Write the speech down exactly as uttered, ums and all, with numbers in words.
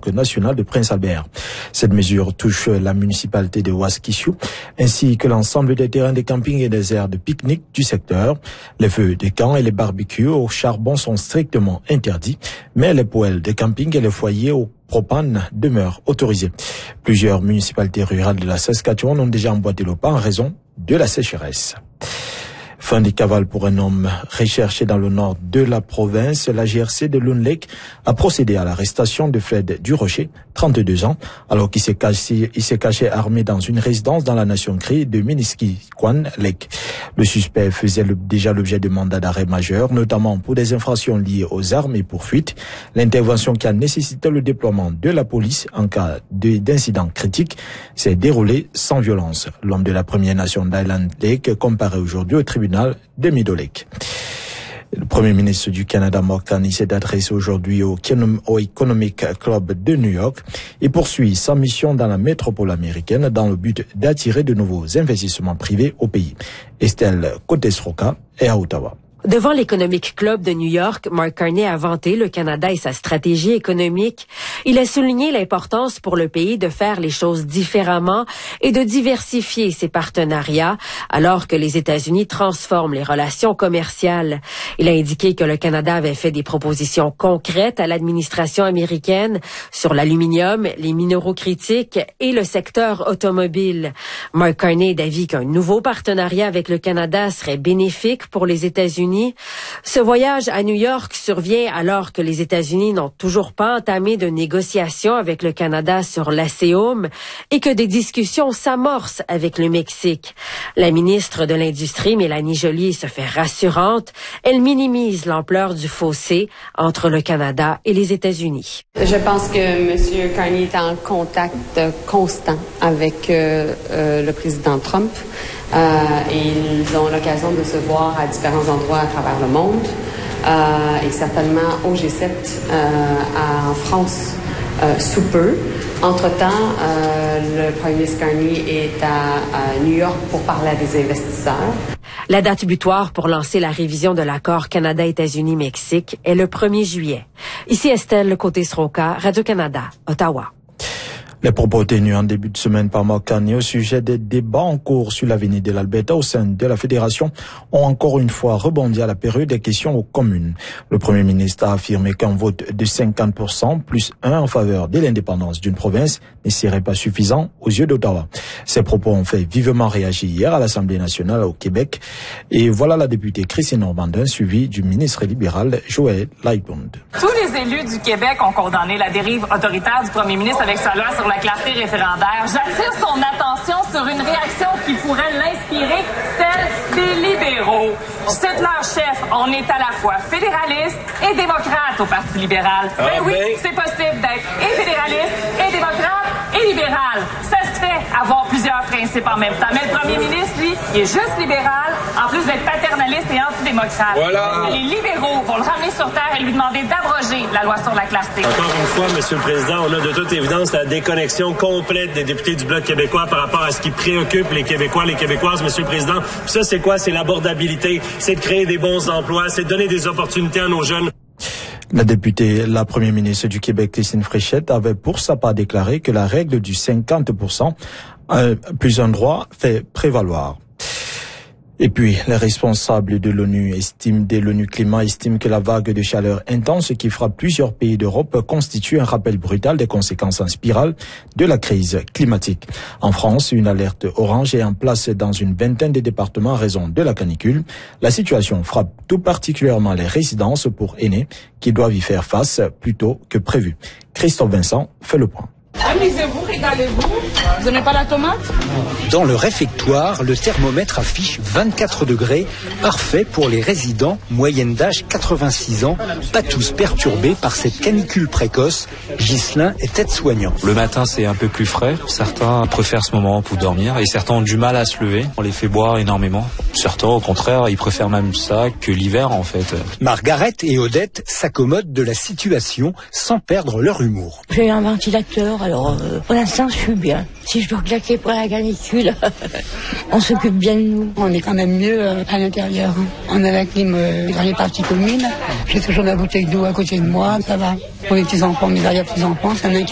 parc national de Prince Albert. Cette mesure touche la municipalité de Waskishu ainsi que l'ensemble des terrains de camping et des aires de pique-nique du secteur. Les feux de camp et les barbecues au charbon sont strictement interdits, mais les poêles de camping et les foyers au propane demeurent autorisés. Plusieurs municipalités rurales de la Saskatchewan ont déjà emboîté le pas en raison de la sécheresse. Fin des cavales pour un homme recherché dans le nord de la province. La G R C de Loon Lake a procédé à l'arrestation de Fred Durocher, trente-deux ans, alors qu'il s'est caché, il s'est caché armé dans une résidence dans la nation Cree de Miniskikwan Lake. Le suspect faisait le, déjà l'objet de mandats d'arrêt majeurs, notamment pour des infractions liées aux armes et pour fuite. L'intervention qui a nécessité le déploiement de la police en cas de, d'incident critique s'est déroulée sans violence. L'homme de la Première Nation d'Island Lake comparaît aujourd'hui au tribunal de Meadow Lake. Le Premier ministre du Canada, Mark Carney, s'est adressé aujourd'hui au, au Economic Club de New York et poursuit sa mission dans la métropole américaine dans le but d'attirer de nouveaux investissements privés au pays. Estelle Cotesroca est à Ottawa. Devant l'Economic Club de New York, Mark Carney a vanté le Canada et sa stratégie économique. Il a souligné l'importance pour le pays de faire les choses différemment et de diversifier ses partenariats alors que les États-Unis transforment les relations commerciales. Il a indiqué que le Canada avait fait des propositions concrètes à l'administration américaine sur l'aluminium, les minéraux critiques et le secteur automobile. Mark Carney est d'avis qu'un nouveau partenariat avec le Canada serait bénéfique pour les États-Unis. Ce voyage à New York survient alors que les États-Unis n'ont toujours pas entamé de négociations avec le Canada sur l'ASEUM et que des discussions s'amorcent avec le Mexique. La ministre de l'Industrie, Mélanie Joly, se fait rassurante. Elle minimise l'ampleur du fossé entre le Canada et les États-Unis. Je pense que M. Carney est en contact constant avec euh, euh, le président Trump. Euh, et ils ont l'occasion de se voir à différents endroits à travers le monde euh, et certainement au G sept euh, à, en France euh, sous peu. Entre-temps, euh, le Premier ministre Carney est à, à New York pour parler à des investisseurs. La date butoir pour lancer la révision de l'accord Canada-États-Unis-Mexique est le premier juillet. Ici Estelle Cotesroca, Radio-Canada, Ottawa. Les propos tenus en début de semaine par Mark Carney au sujet des débats en cours sur l'avenir de l'Alberta au sein de la Fédération ont encore une fois rebondi à la période des questions aux communes. Le Premier ministre a affirmé qu'un vote de cinquante pour cent plus un en faveur de l'indépendance d'une province ne serait pas suffisant aux yeux d'Ottawa. Ces propos ont fait vivement réagir hier à l'Assemblée nationale au Québec. Et voilà la députée Christine Normandin suivie du ministre libéral Joël Lightbund. Tous les élus du Québec ont condamné la dérive autoritaire du Premier ministre avec sa loi sur la clarté référendaire. J'attire son attention sur une réaction qui pourrait l'inspirer, celle des libéraux. C'est leur chef. On est à la fois fédéraliste et démocrate au Parti libéral. Ah, ben oui, ben... c'est possible d'être et fédéraliste et démocrate et libéral. Ça se fait avoir plusieurs principes en même temps. Mais le premier ministre, lui, il est juste libéral, en plus d'être paternaliste et antidémocrate. Voilà. Les libéraux vont le ramener sur terre et lui demander d'abroger la loi sur la clarté. Encore une fois, Monsieur le Président, on a de toute évidence la déconnexion complète des députés du Bloc québécois par rapport à ce qui préoccupe les Québécois, les Québécoises, Monsieur le Président. Puis ça, c'est quoi? C'est l'abordabilité, c'est de créer des bons emplois, c'est de donner des opportunités à nos jeunes. La députée, la première ministre du Québec, Christine Fréchette, avait pour sa part déclaré que la règle du cinquante pour cent euh, plus un droit fait prévaloir. Et puis, les responsables de l'ONU estiment, de l'ONU Climat estiment que la vague de chaleur intense qui frappe plusieurs pays d'Europe constitue un rappel brutal des conséquences en spirale de la crise climatique. En France, une alerte orange est en place dans une vingtaine de départements à raison de la canicule. La situation frappe tout particulièrement les résidences pour aînés qui doivent y faire face plus tôt que prévu. Christophe Vincent fait le point. Amusez-vous, régalez-vous. Vous n'aimez pas la tomate? Dans le réfectoire, le thermomètre affiche vingt-quatre degrés, parfait pour les résidents, moyenne d'âge quatre-vingt-six ans, pas tous perturbés par cette canicule précoce. Ghislain est aide-soignant. Le matin, c'est un peu plus frais. Certains préfèrent ce moment pour dormir et certains ont du mal à se lever. On les fait boire énormément. Certains, au contraire, ils préfèrent même ça que l'hiver, en fait. Margaret et Odette s'accommodent de la situation sans perdre leur humour. J'ai un ventilateur, alors euh, pour l'instant, je suis bien. Si je dois claquer pour la canicule, on s'occupe bien de nous. On est quand même mieux euh, à l'intérieur. Hein. On a la clim euh, dans les parties communes. J'ai toujours la bouteille d'eau à côté de moi, ça va. Pour les petits-enfants, mes arrière-petits-enfants, ça m'inquiète.